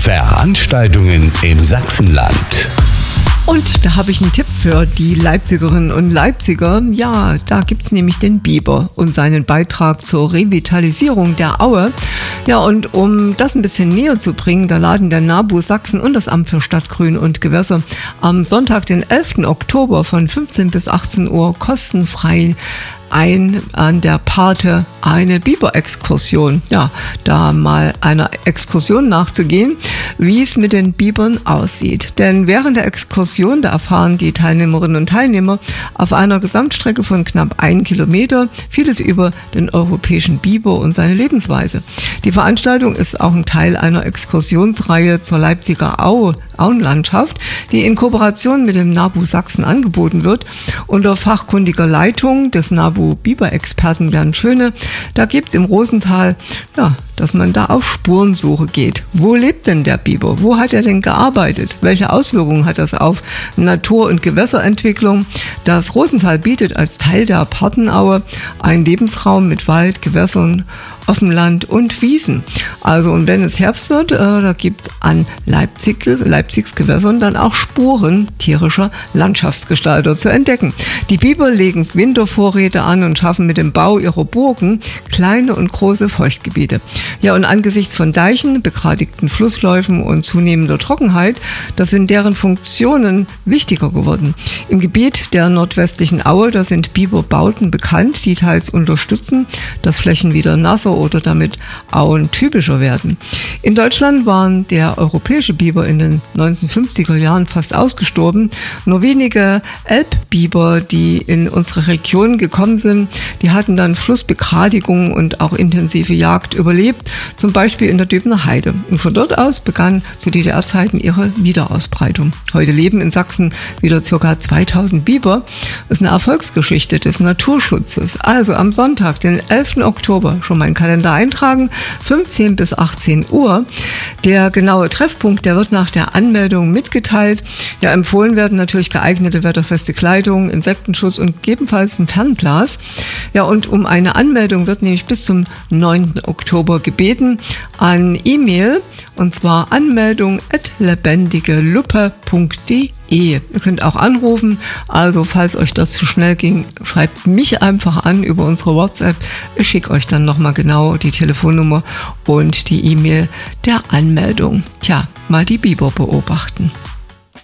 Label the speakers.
Speaker 1: Veranstaltungen im Sachsenland.
Speaker 2: Und da habe ich einen Tipp für die Leipzigerinnen und Leipziger. Ja, da gibt's nämlich den Biber und seinen Beitrag zur Revitalisierung der Aue. Ja, und um das ein bisschen näher zu bringen, da laden der NABU Sachsen und das Amt für Stadtgrün und Gewässer am Sonntag, den 11. Oktober von 15 bis 18 Uhr kostenfrei ein an der Pate eine Biber-Exkursion. Ja, da mal einer Exkursion nachzugehen, wie es mit den Bibern aussieht. Denn während der Exkursion, da erfahren die Teilnehmerinnen und Teilnehmer auf einer Gesamtstrecke von knapp 1 Kilometer vieles über den europäischen Biber und seine Lebensweise. Die Veranstaltung ist auch ein Teil einer Exkursionsreihe zur Leipziger Auenlandschaft, die in Kooperation mit dem NABU Sachsen angeboten wird. Unter fachkundiger Leitung des NABU Biber-Experten Jan Schöne, da gibt's im Rosental, ja, dass man da auf Spurensuche geht. Wo lebt denn der Biber? Wo hat er denn gearbeitet? Welche Auswirkungen hat das auf Natur- und Gewässerentwicklung? Das Rosental bietet als Teil der Partenaue einen Lebensraum mit Wald, Gewässern, Offenland und Wiesen. Also, und wenn es Herbst wird, da gibt's an Leipzigs Gewässern dann auch Spuren tierischer Landschaftsgestalter zu entdecken. Die Biber legen Wintervorräte an und schaffen mit dem Bau ihrer Burgen kleine und große Feuchtgebiete. Ja, und angesichts von Deichen, begradigten Flussläufen und zunehmender Trockenheit, da sind deren Funktionen wichtiger geworden. Im Gebiet der nordwestlichen Aue, da sind Biberbauten bekannt, die teils unterstützen, dass Flächen wieder nasser oder damit Auen typischer werden. In Deutschland waren der europäische Biber in den 1950er Jahren fast ausgestorben. Nur wenige Elbbiber, die in unsere Region gekommen sind, die hatten dann Flussbegradigung und auch intensive Jagd überlebt, zum Beispiel in der Döbener Heide. Und von dort aus begann zu DDR-Zeiten ihre Wiederausbreitung. Heute leben in Sachsen wieder ca. 2000 Biber. Das ist eine Erfolgsgeschichte des Naturschutzes. Also am Sonntag, den 11. Oktober, schon mal in den Kalender eintragen, 15 bis 18 Uhr. Der genaue Treffpunkt, der wird nach der Anmeldung mitgeteilt. Ja, empfohlen werden natürlich geeignete wetterfeste Kleidung, Insektenschutz und gegebenenfalls ein Fernglas. Ja, und um eine Anmeldung wird nämlich bis zum 9. Oktober gebeten an E-Mail, und zwar anmeldung@lebendigeluppe.de. Ihr könnt auch anrufen, also falls euch das zu schnell ging, schreibt mich einfach an über unsere WhatsApp. Ich schicke euch dann nochmal genau die Telefonnummer und die E-Mail der Anmeldung. Tja, mal die Biber beobachten.